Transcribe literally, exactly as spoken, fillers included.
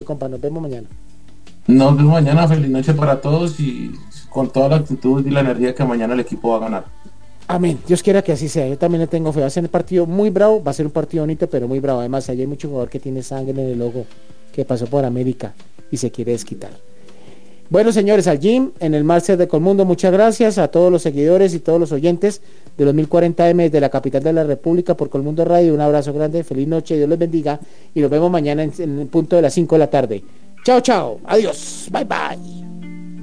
compa. Nos vemos mañana. Nos vemos mañana. Feliz noche para todos y con toda la actitud y la energía que mañana el equipo va a ganar. Amén. Dios quiera que así sea. Yo también le tengo fe. Va a ser un partido muy bravo. Va a ser un partido bonito, pero muy bravo. Además, allá hay mucho jugador que tiene sangre en el logo, que pasó por América y se quiere desquitar. Bueno, señores, al Jim, en el Máster de Colmundo, muchas gracias a todos los seguidores y todos los oyentes de los mil cuarenta eme de la capital de la República por Colmundo Radio. Un abrazo grande, feliz noche, Dios les bendiga y nos vemos mañana en, en el punto de las cinco de la tarde. Chao, chao, adiós, bye, bye.